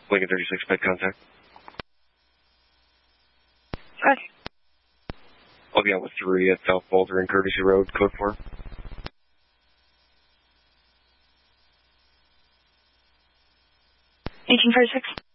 Lincoln 36, ped contact. Good. I'll be out with 3 at South Boulder and Courtesy Road, code 4. Eighteen 46.